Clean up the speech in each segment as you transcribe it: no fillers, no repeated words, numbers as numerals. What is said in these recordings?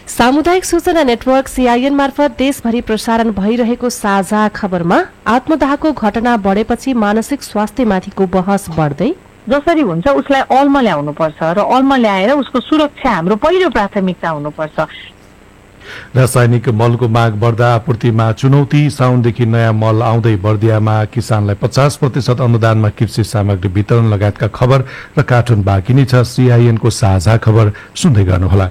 सामुदायिक सूचना network CIN मार्फत देशभरि प्रसारण भइरहेको साझा खबरमा आत्मदाहको घटना बढेपछि मानसिक स्वास्थ्यमाथिको बहस बढ्दै जसरी हुन्छ उसलाई अलमा ल्याउनुपर्छ र अलमा ल्याएर उसको सुरक्षा हाम्रो पहिलो प्राथमिकता हुनुपर्छ। रासायनिक मलको माग बढ्दा आपूर्तिमा चुनौती। साउनदेखि नयाँ मल आउँदै बर्दियामा किसानलाई 50% अनुदानमा कृषि सामग्री वितरण लगायतका खबर र कार्टुन बाँकी नै छ। सीआईएनको साझा खबर सुन्दै गर्नुहोला।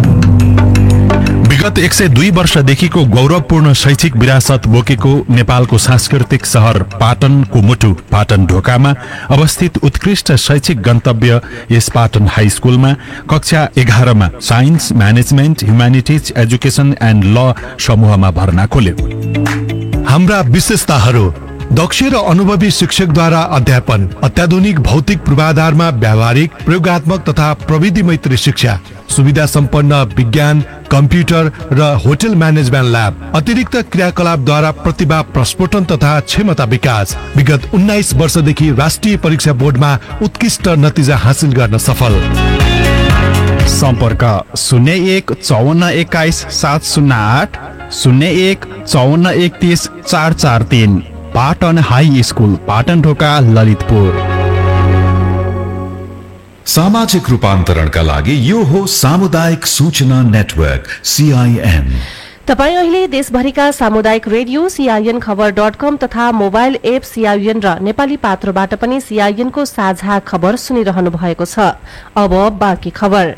विगत 102 वर्षदेखिको गौरवपूर्ण शैक्षिक विरासत बोकेको नेपालको सांस्कृतिक शहर पाटनको मुटु पाटन ढोकामा अवस्थित उत्कृष्ट शैक्षिक गन्तव्य यस पाटन हाई स्कुलमा कक्षा 11 मा science, management, humanities, education and ल समूहमा भर्ना खोल्यो। हाम्रा विशेषताहरू: दक्ष र अनुभवी शिक्षकद्वारा अध्यापन, अत्याधुनिक भौतिक पूर्वाधारमा व्यावहारिक, प्रयोगात्मक तथा प्रविधि मैत्री शिक्षा, सुविधा सम्पन्न विज्ञान, कम्प्युटर र होटल म्यानेजमेन्ट ल्याब, अतिरिक्त क्रियाकलापद्वारा प्रतिभा प्रस्फुटन तथा क्षमता विकास। विगत 19 वर्षदेखि राष्ट्रिय परीक्षा बोर्डमा उत्कृष्ट नतिजा हासिल गर्न सफल। सम्पर्क 01 54 21 708 01 54 31 443। पाटन हाई स्कुल, पाटन ढोका, ललितपुर। सामाजिक रूपान्तरणका लागि यो हो सामुदायिक सूचना नेटवर्क सीआईएन। तपाईँ अहिले देशभरिका सामुदायिक रेडियो सीआईएन खबर.com तथा मोबाइल एप सीआईएन र नेपाली पात्रोबाट पनि सीआईएनको साझा खबर सुनिरहनु भएको छ। अब बाँकी खबर।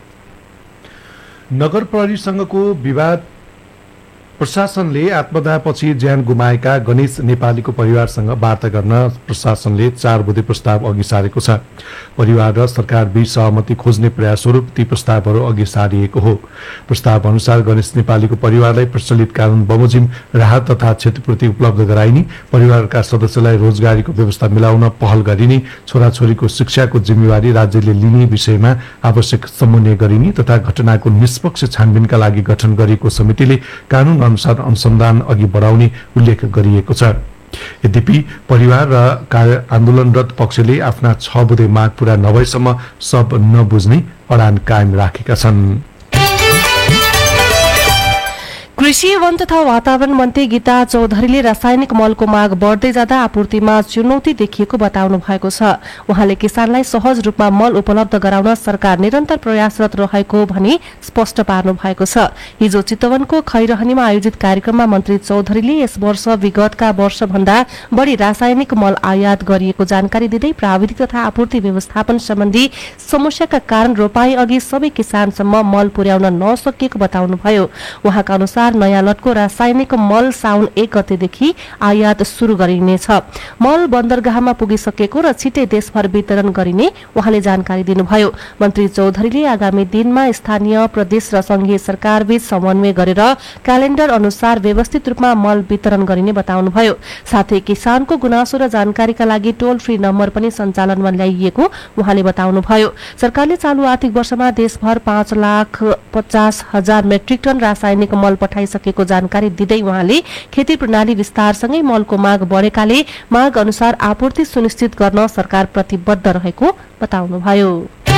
नगर प्रहरीसँगको विवाद प्रशासनले आत्मदाहपछि ज्यान गुमाएका गणेश नेपालीको परिवारसँग वार्ता गर्न प्रशासनले 4 बुँदे प्रस्ताव अघि सारेको छ। परिवार र सरकार बीच सहमति खोज्ने प्रयास स्वरूप ती प्रस्तावहरू अघि सारिएको हो। प्रस्ताव अनुसार गणेश नेपालीको परिवारलाई प्रचलित कानून बमोजिम राहत तथा क्षतिपूर्ति उपलब्ध गराइने, परिवारका सदस्यलाई रोजगारीको व्यवस्था मिलाउन पहल गरिने, छोराछोरीको शिक्षाको जिम्मेवारी राज्यले लिने विषयमा आवश्यक समन्वय गरिने तथा घटनाको निष्पक्ष छानबिनका लागि गठन गरिएको समितिले कानून अनुसार अनुसन्धान अघि बढाउने उल्लेख गरिएको छ। यद्यपि परिवार र आन्दोलनरत पक्षले आफ्ना 6 बुँदे माग पूरा नभएसम्म सब नबुझ्ने अडान कायम राखेका छन्। कृषि, वन तथा वातावरण मन्त्री गीता चौधरीले रासायनिक मलको माग बढ्दै जाँदा आपूर्तिमा चुनौती देखिएको बताउनु भएको छ। उहाँले किसानलाई सहज रूपमा मल उपलब्ध गराउन सरकार निरन्तर प्रयासरत रहेको भनी स्पष्ट पार्नु भएको छ। हिजो चितवनको खैरहनीमा आयोजित कार्यक्रममा मन्त्री चौधरीले यस वर्ष विगतका वर्षभन्दा बढी रासायनिक मल आयात गरिएको जानकारी दिँदै प्राविधिक तथा आपूर्ति व्यवस्थापन सम्बन्धी समस्याका कारण रोपाई अघि सबै किसानसम्म मल पुर्याउन नसकिएको बताउनुभयो। उहाँका अनुसार नयाँ लटको रासायनिक मल साउन 1 गतेदेखि आयात सुरु गरिनेछ। मल बन्दरगाहमा पुगिसकेको र छिटै देशभर वितरण गरिने उहाँले जानकारी दिनुभयो। मन्त्री चौधरीले आगामी दिनमा स्थानीय, प्रदेश र संघीय सरकारबीच समन्वय गरेर क्यालेण्डर अनुसार व्यवस्थित रूपमा मल वितरण गरिने बताउनुभयो। साथै किसानको गुनासो र जानकारीका लागि टोल फ्री नम्बर पनि सञ्चालनमा ल्याइएको उहाँले बताउनुभयो। सरकारले चालू आर्थिक वर्षमा देशभर 5,50,000 मेट्रिक टन रासायनिक मल सकेको जानकारी दिँदै उहाँले खेती प्रणाली विस्तारसँगै मलको माग बढेकाले माग अनुसार आपूर्ति सुनिश्चित गर्न सरकार प्रतिबद्ध रहेको बताउनुभयो।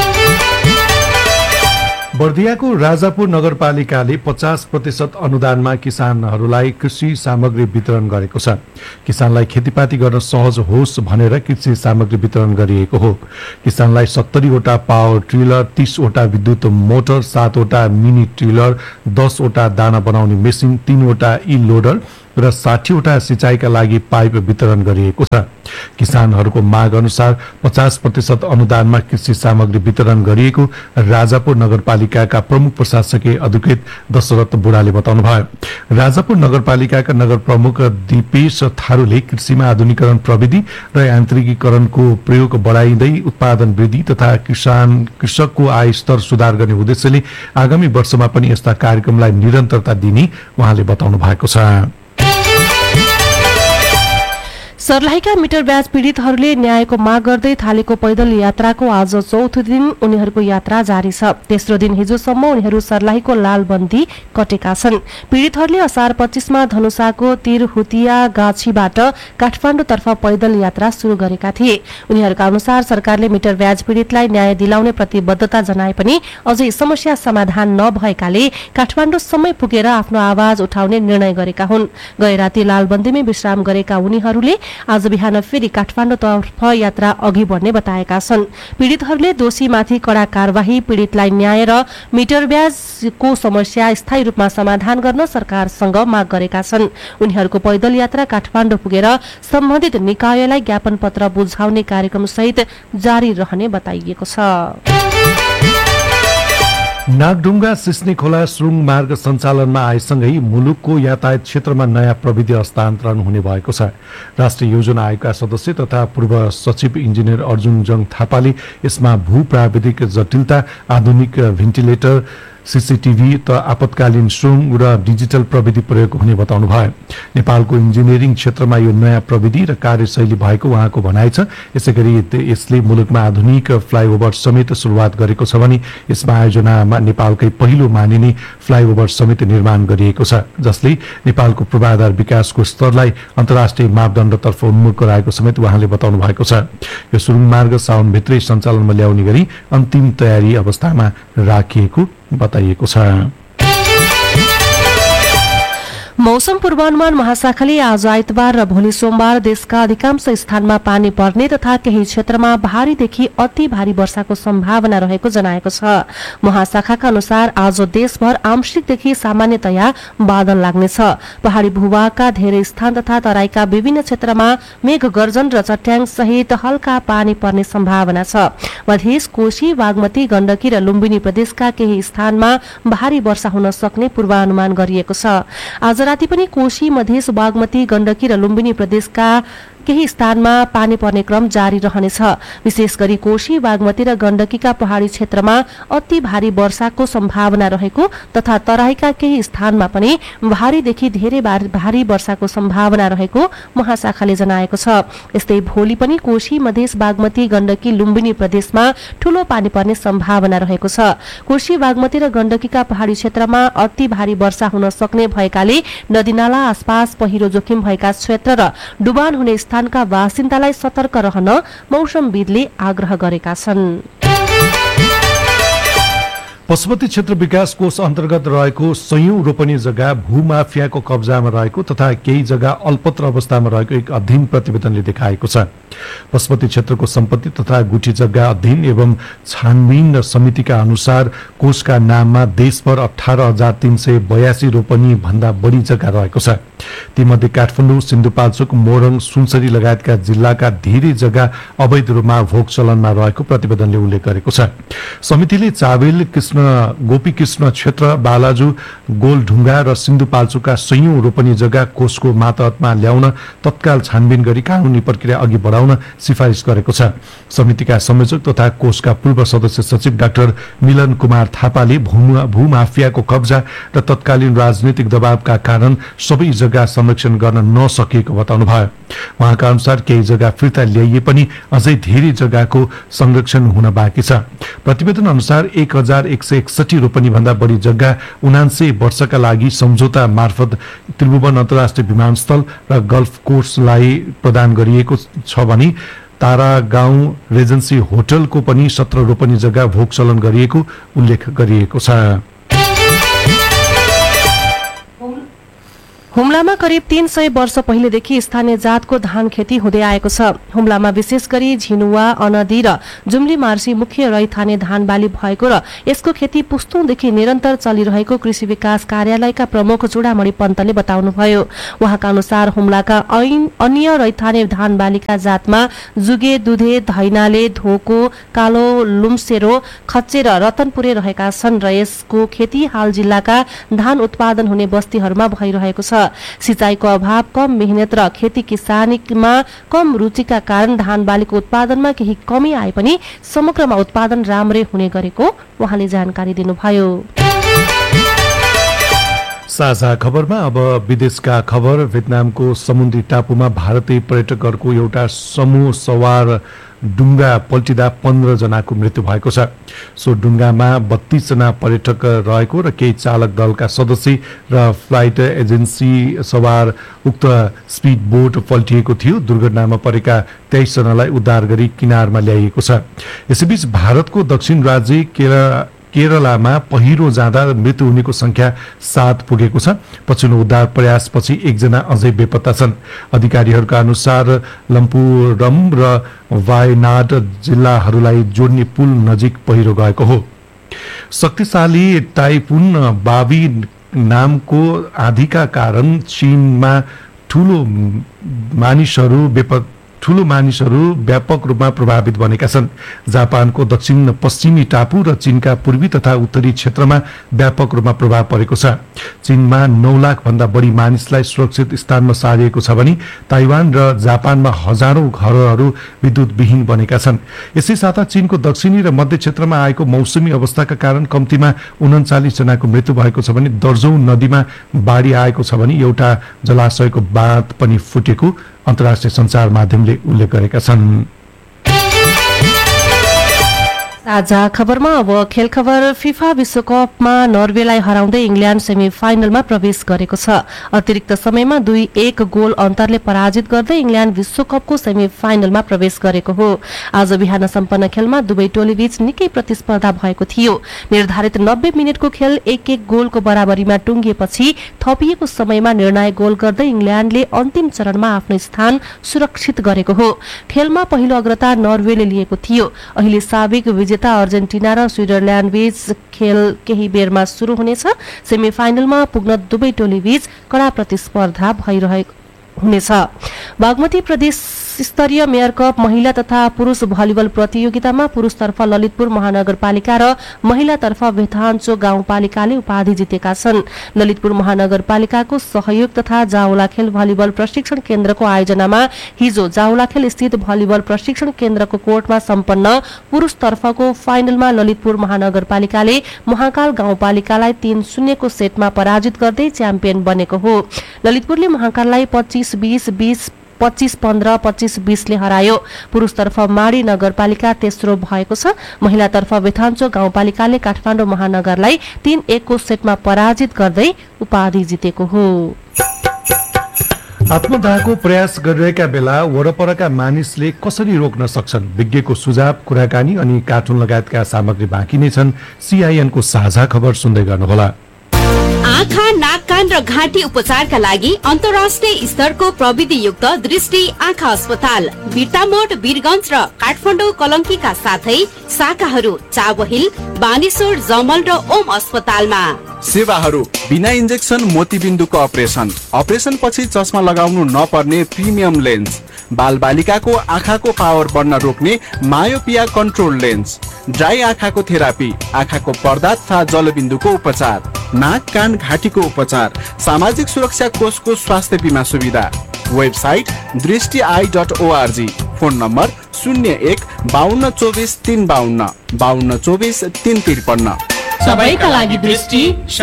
बर्दियाको राजापुर नगरपालिकाले 50% अनुदानमा किसानहरूलाई कृषि सामग्री वितरण गरेको छ। किसानलाई खेतीपाती गर्न सहज होस् भनेर कृषि सामग्री वितरण गरिएको हो। किसानलाई 70 वटा पावर ट्रिलर, 30 वटा विद्युत मोटर, 7 वटा मिनी ट्रिलर, 10 वटा दाना बनाउने मेसिन, 3 वटा ई लोडर र 60 वटा सिंचाइका लागि पाइप वितरण गरिएको छ। किसानहरूको माग अनुसार 50% अनुदानमा कृषि सामग्री वितरण गरिएको राजापुर नगरपालिकाका प्रमुख प्रशासकीय अधिकृत दशरथ बुढाले बताउनुभयो। राजापुर नगरपालिकाका नगर प्रमुख दिपेश थारूले कृषिमा आधुनिकीकरण प्रविधि र यान्त्रिकीकरणको प्रयोग बढाइँदै उत्पादन वृद्धि तथा कृषकको आय स्तर सुधार गर्ने उद्देश्यले आगामी वर्षमा पनि यस्ता कार्यक्रमलाई निरन्तरता दिने उहाँले बताउनु भएको छ। सर्लाहीका मिटर ब्याज पीडितहरूले न्यायको माग गर्दै थालेको पैदल यात्राको आज चौथो दिन उनीहरूको यात्रा जारी छ। तेस्रो दिन हिजोसम्म उनीहरू सर्लाहीको लालबन्दी कटेका छन्। पीडितहरूले असार 25 मा धनुषाको तिरहुतिया गाछीबाट काठमाडौँतर्फ पैदल यात्रा शुरू गरेका थिए। उनीहरूका अनुसार सरकारले मिटर ब्याज पीडितलाई न्याय दिलाउने प्रतिबद्धता जनाए पनि अझै समस्या समाधान नभएकाले काठमाडौँसम्मै पुगेर आफ्नो आवाज उठाउने निर्णय गरेका हुन्। गए राति लालबन्दीमै विश्राम गरेका उनीहरूले आज बिहान फेरि काठमाडौँतर्फ यात्रा अघि बढ्ने बताएका छन्। पीडितहरूले दोषीमाथि कड़ा कार्यवाही, पीडितलाई न्याय र मिटर ब्याजको समस्या स्थायी रूपमा समाधान गर्न सरकारसँग माग गरेका छन्। उनीहरूको पैदल यात्रा काठमाडौँ पुगेर सम्बन्धित निकायलाई ज्ञापन पत्र बुझाउने कार्यक्रम सहित जारी रहने बताइएको छ। नागढुङ्गा सिस्ने खोला सुरुङ मार्ग सञ्चालनमा आएसँगै मुलुकको यातायात क्षेत्रमा नयाँ प्रविधि हस्तान्तरण हुने भएको छ। राष्ट्रिय योजना आयोगका सदस्य तथा पूर्व सचिव इन्जिनियर अर्जुन जङ थापाले यसमा भूप्राविधिक जटिलता, आधुनिक भेन्टिलेटर, सीसीटीभी त आपतकालीन सुरुङ र डिजिटल प्रविधि प्रयोग हुने बताउनु भयो। नेपालको इन्जिनियरिङ क्षेत्रमा यो नयाँ प्रविधि र कार्यशैली भएको उहाँको भनाइ छ। यसैगरी यसले मुलुकमा आधुनिक फ्लाइओभर समेत सुरुवात गरेको छ भने यसमा आयोजनामा नेपालकै पहिलो मानिने फ्लाइओभर समेत निर्माण गरिएको छ, जसले नेपालको पूर्वाधार विकासको स्तरलाई अन्तर्राष्ट्रिय मापदण्डतर्फ उन्मुख गराएको समेत उहाँले बताउनु भएको छ। यो सुरुङ मार्ग साउनभित्रै सञ्चालनमा ल्याउने गरी अन्तिम तयारी अवस्थामा राखिएको बताइएको छ। मौसम पूर्वानुमान महाशाखाले आज आइतबार र भोलि सोमबार देशका अधिकांश स्थानमा पानी पर्ने तथा केही क्षेत्रमा भारीदेखि अति भारी वर्षाको सम्भावना रहेको जनाएको छ। महाशाखाका अनुसार आज देशभर आंशिकदेखि सामान्यतया बादल लाग्नेछ। पहाड़ी भूभागका धेरै स्थान तथा तराईका विभिन्न क्षेत्रमा मेघ गर्जन र चट्याङ सहित हल्का पानी पर्ने सम्भावना छ। मधेस, कोशी, बागमती, गण्डकी र लुम्बिनी प्रदेशका केही स्थानमा भारी वर्षा हुन सक्ने पूर्वानुमान गरिएको छ। आज राति पनि कोशी, मधेस, बागमती, गण्डकी र लुम्बिनी प्रदेशका केही स्थानमा पानी पर्ने क्रम जारी रहनेछ। विशेष गरी कोशी, बागमती र गण्डकीका पहाड़ी क्षेत्रमा अति भारी वर्षाको सम्भावना रहेको तथा तराईका केही स्थानमा पनि भारीदेखि धेरै भारी वर्षाको सम्भावना रहेको महाशाखाले जनाएको छ। यस्तै भोलि पनि कोशी, मधेस, बागमती, गण्डकी, लुम्बिनी प्रदेशमा ठूलो पानी पर्ने सम्भावना रहेको छ। कोशी, बागमती र गण्डकीका पहाड़ी क्षेत्रमा अति भारी वर्षा हुन सक्ने भएकाले नदीनाला आसपास पहिरो जोखिम भएका क्षेत्र र डुबान हुने स्थानका बासिन्दालाई सतर्क रहन मौसमविदले आग्रह गरेका छन्। पशुपति क्षेत्र विकास कोष अन्तर्गत रहेको सयौं रोपनी जग्गा भूमाफियाको कब्जामा रहेको तथा केही जग्गा अल्पत्र अवस्थामा रहेको एक अध्ययन प्रतिवेदनले देखाएको छ। पशुपति क्षेत्रको सम्पत्ति तथा गुठी जग्गा अध्ययन एवं छानबिन समितिका अनुसार कोषका नाममा देशभर 18,382 रोपनी भन्दा बढी जग्गा रहेको छ। तीमध्ये काठमाडौँ, सिन्धुपाल्चोक, मोरङ, सुनसरी लगायतका जिल्लाका धेरै जग्गा अवैध रूपमा भोग चलनमा रहेको प्रतिवेदनले उल्लेख गरेको छ। समितिले चाबेल, गोपीकृष्ण क्षेत्र, बालाजु, गोलढुङ्गा र सिन्धुपाल्चोकका सयौं रोपनी जग्गा कोषको मातहतमा ल्याउन तत्काल छानबिन गरी कानूनी प्रक्रिया अघि बढाउन सिफारिस गरेको छ। समितिका संयोजक तथा कोषका पूर्व सदस्य सचिव डाक्टर मिलन कुमार थापाले भूमाफियाको कब्जा र तत्कालीन राजनीतिक दबावका कारण सबै जग्गा संरक्षण गर्न नसकिएको बताउनुभयो। उहाँका अनुसार केही जग्गा फिर्ता ल्याइए पनि अझै धेरै जग्गाको संरक्षण हुन बाँकी छ। प्रतिवेदन अनुसार 1,161 रोपनी भन्दा बढी जग्गा 79 वर्षका लागि सम्झौता मार्फत त्रिभुवन अन्तर्राष्ट्रिय विमानस्थल र गल्फ कोर्सलाई प्रदान गरिएको छ भने तारा गाउँ रेजेन्सी होटलको पनि 17 रोपनी जग्गा भोगचलन गरिएको उल्लेख गरिएको छ। हुम्लामा करिब 300 वर्ष पहिलेदेखि स्थानीय जातको धान खेती हुँदै आएको छ। हुम्लामा विशेष गरी झिनुवा, अनदी र जुम्ली मार्सी मुख्य रैथाने धान बाली भएको र यसको खेती पुस्तौंदेखि निरन्तर चलिरहेको कृषि विकास कार्यालयका प्रमुख चूडामणि पन्तले बताउनुभयो। उहाँका अनुसार हुम्लाका अन्य रैथाने धान बालीका जातमा जुगे, दुधे, धैनाले, धोको, कालो लुम्सेरो, खच्चे र रतनपुरे रहेका छन् र यसको खेती हाल जिल्लाका धान उत्पादन हुने बस्तीहरूमा भइरहेको छ। सिंचाईको अभाव, कम मेहनत र खेती किसानीमा कम रुचिका कारण धान बालीको उत्पादनमा केही कमी आए पनि समग्रमा उत्पादन राम्रै हुने गरेको उहाँले जानकारी दिनुभयो। साझा खबरमा अब विदेशका खबर। भियतनामको समुद्री टापुमा भारतीय पर्यटकहरूको एउटा समूह सवार डुङ्गा पल्टिँदा 15 जनाको मृत्यु भएको छ। सो डुङ्गामा 32 जना पर्यटक रहेको र केही चालक दलका सदस्य र फ्लाइट एजेन्सी सवार उक्त स्पिड बोट पल्टिएको थियो। दुर्घटनामा परेका 23 जनालाई उद्धार गरी किनारमा ल्याइएको छ। यसैबीच भारतको दक्षिण राज्य केरलामा पहिरो जाँदा मृत्यु हुनेको संख्या 7 पुगेको छ। पछिल्लो उद्धार प्रयासपछि 1 जना अझै बेपत्ता छन्। अधिकारीहरूका अनुसार लम्पुरम र वायनाड जिल्लाहरूलाई जोड्ने पुल नजिक पहिरो गएको हो। शक्तिशाली टाइफुन बाबी नामको आँधीका कारण चीनमा ठूलो मानिसहरू व्यापक रूपमा प्रभावित बनेका छन्। जापानको दक्षिण पश्चिमी टापु र चीनका पूर्वी तथा उत्तरी क्षेत्रमा व्यापक रूपमा प्रभाव परेको छ। चीनमा 9 लाख भन्दा बढी मानिसलाई सुरक्षित स्थानमा सारिएको छ भने ताइवान र जापानमा हजारौं घरहरू विद्युतविहीन बनेका छन्। यसै साथ चीनको दक्षिणी र मध्य क्षेत्रमा आएको मौसमी अवस्थाका कारण कम्तीमा 39 जनाको मृत्यु भएको छ भने दर्जौं नदीमा बाढी आएको छ भने एउटा जलाशयको बाँध पनि फुटेको अन्तर्राष्ट्रिय सञ्चार माध्यमले उल्लेख गरेका छन्। ताजा खबरमा अब खेल खबर। फिफा विश्वकपमा नर्वेलाई हराउँदै इङ्ल्यान्ड सेमी फाइनलमा प्रवेश गरेको छ। अतिरिक्त समयमा 2-1 गोल अन्तरले पराजित गर्दै इङ्ल्यान्ड विश्वकपको सेमी फाइनलमा प्रवेश गरेको हो। आज बिहान सम्पन्न खेलमा दुवै टोलीबीच निकै प्रतिस्पर्धा भएको थियो। निर्धारित 90 मिनेटको खेल 1-1 गोलको बराबरीमा टुङ्गिएपछि थपिएको समयमा निर्णायक गोल गर्दै इङ्ल्यान्डले अन्तिम चरणमा आफ्नो स्थान सुरक्षित गरेको हो। खेलमा पहिलो अग्रता नर्वेले लिएको थियो। अहिले साबिक विजेता अर्जेन्टिना र स्विजरल्याण्ड बीच खेल केही बेरमा शुरू हुनेछ। सेमी फाइनलमा पुग्न दुवै टोली बीच कडा प्रतिस्पर्धा भइरहेको हुनेछ। बागमती प्रदेश स्तरीय मेयर कप महिला तथा पुरुष भलिबल प्रतियोगितामा पुरुषतर्फ ललितपुर महानगरपालिका र महिलातर्फ भेथान्चो गाउँपालिकाले उपाधि जितेका छन्। ललितपुर महानगरपालिकाको सहयोग तथा जाउलाखेल भलिबल प्रशिक्षण केन्द्रको आयोजनामा हिजो जाउलाखेल स्थित भलिबल प्रशिक्षण केन्द्रको कोर्टमा सम्पन्न पुरुषतर्फको फाइनलमा ललितपुर महानगरपालिकाले महाकाल गाउँपालिकालाई 3-0 को सेटमा पराजित गर्दै च्याम्पियन बनेको हो। ललितपुरले महाकाललाई 25-20, 25-15, 25-20 ले हरायो। पुरुषतर्फ माडी नगरपालिका तेस्रो भएको छ। महिलातर्फ बेथान्चो गाउँपालिकाले काठमाडौँ महानगरलाई 3-1 को सेटमा पराजित गर्दै उपाधि जितेको हो। आत्मदाहको प्रयास गरिरहेका बेला वरपरका मानिसले कसरी रोक्न सक्छन्? विज्ञको सुझाव, कुराकानी अनि कार्टुन लगायतका सामग्री बाँकी नै छन्। CIN को साझा खबर सुन्दै गर्नुहोला। आँखा, नाक, कान र घाँटी उपचारका लागि अन्तर्राष्ट्रिय स्तरको प्रविधियुक्त दृष्टि आँखा अस्पताल बिर्तामोड, वीरगञ्ज र काठमाडौँ कलङ्कीका साथै शाखाहरू चाबहिल, बानेश्वर, जमल र ओम अस्पतालमा। सेवाहरू बिना इन्जेक्सन मोतीबिन्दुको अपरेसन पछि चस्मा लगाउनु नपर्ने प्रिमियम लेन्स, बालबालिकाको आँखाको पावर बढ्न रोक्ने मायोपिया कन्ट्रोल लेन्स, ड्राई आँखाको थेरापी, आँखाको पर्दा तथा जलबिन्दुको उपचार, नाक, कान, घाँटीको उपचार, सामाजिक सुरक्षा कोषको स्वास्थ्य बिमा सुविधा। Website दृष्टि.org, phone number 01-5224-352, 5224-353। सबैका लागि दृष्टि